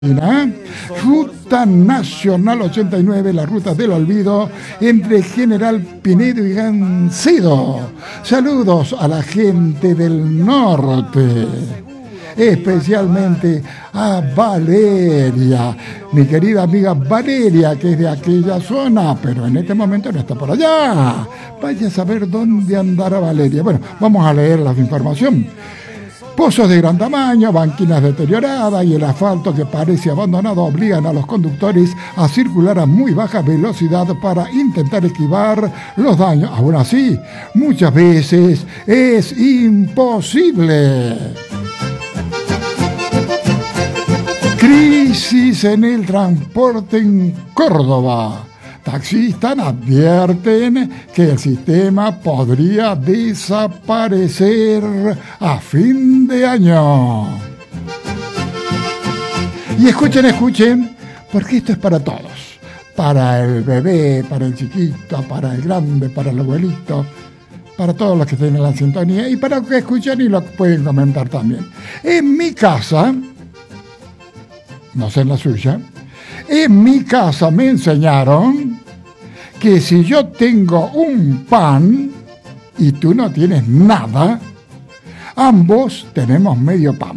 Ruta Nacional 89, la ruta del olvido entre General Pinedo y Gancedo. Saludos a la gente del norte, especialmente a Valeria, mi querida amiga Valeria, que es de aquella zona, pero en este momento no está por allá. Vaya a saber dónde andará Valeria. Bueno, vamos a leer la información. Pozos de gran tamaño, banquinas deterioradas y el asfalto que parece abandonado obligan a los conductores a circular a muy baja velocidad para intentar esquivar los daños. Aún así, muchas veces es imposible. Crisis en el transporte en Córdoba. Taxistas advierten que el sistema podría desaparecer a fin de año. Y escuchen, porque esto es para todos. Para el bebé, para el chiquito, para el grande, para el abuelito, para todos los que tienen la sintonía y para los que escuchan y lo pueden comentar también. En mi casa, no sé en la suya, en mi casa me enseñaron que si yo tengo un pan y tú no tienes nada, ambos tenemos medio pan.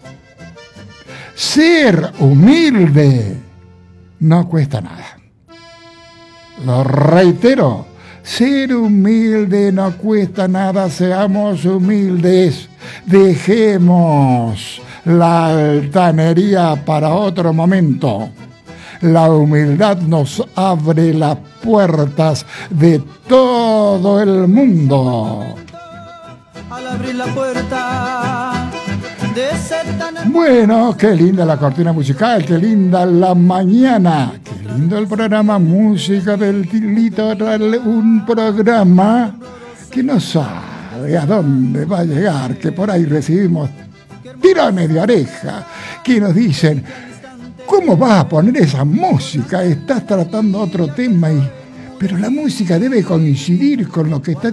Ser humilde no cuesta nada. Lo reitero, ser humilde no cuesta nada, seamos humildes, dejemos la altanería para otro momento. La humildad nos abre las puertas de todo el mundo. Al abrir la puerta de ser tan... Bueno, qué linda la cortina musical, qué linda la mañana, qué lindo el programa Música del Litoral, un programa que no sabe a dónde va a llegar, que por ahí recibimos tirones de oreja, que nos dicen: ¿cómo vas a poner esa música? Estás tratando otro tema, pero la música debe coincidir con lo que está...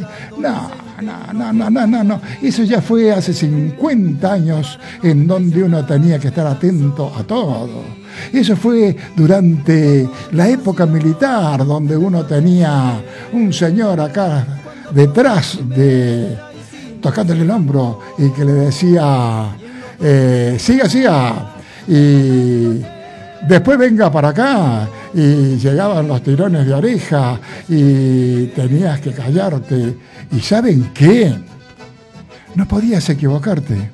No. Eso ya fue hace 50 años en donde uno tenía que estar atento a todo. Eso fue durante la época militar, donde uno tenía un señor acá detrás tocándole el hombro y que le decía, siga. Y después venga para acá, y llegaban los tirones de oreja y tenías que callarte. ¿Y saben qué? No podías equivocarte.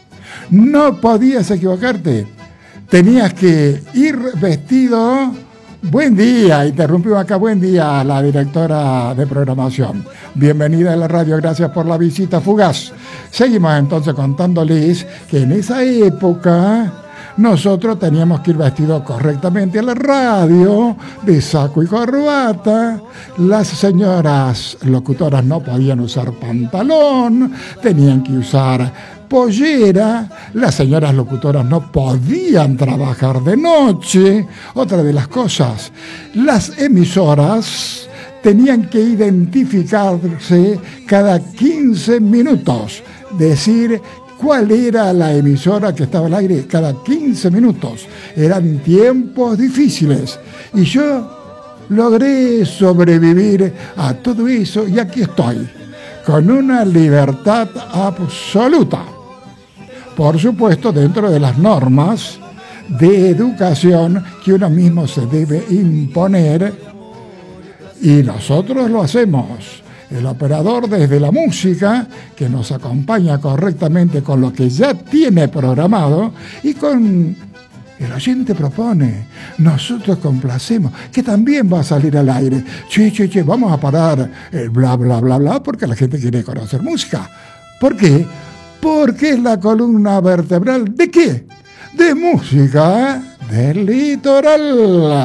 Tenías que ir vestido. Buen día, interrumpimos acá, buen día a la directora de programación. Bienvenida a la radio, gracias por la visita fugaz. Seguimos entonces contándoles que en esa época nosotros teníamos que ir vestidos correctamente a la radio, de saco y corbata. Las señoras locutoras no podían usar pantalón, tenían que usar pollera. Las señoras locutoras no podían trabajar de noche. Otra de las cosas, las emisoras tenían que identificarse cada 15 minutos, decir cuál era la emisora que estaba al aire cada 15 minutos. Eran tiempos difíciles y yo logré sobrevivir a todo eso y aquí estoy, con una libertad absoluta. Por supuesto, dentro de las normas de educación que uno mismo se debe imponer, y nosotros lo hacemos. El operador desde la música, que nos acompaña correctamente con lo que ya tiene programado, y con el oyente propone, nosotros complacemos, que también va a salir al aire. Che, vamos a parar el bla, porque la gente quiere conocer música. ¿Por qué? Porque es la columna vertebral ¿de qué? De música del litoral.